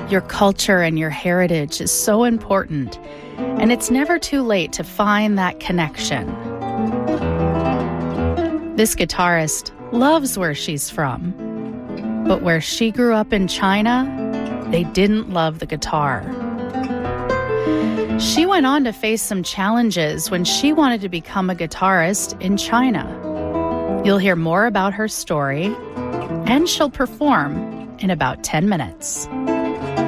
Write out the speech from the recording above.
Your culture and your heritage is so important, and it's never too late to find that connection. This guitarist loves where she's from, but where she grew up in China, they didn't love the guitar. She went on to face some challenges when she wanted to become a guitarist in China. You'll hear more about her story, and she'll perform in about 10 minutes.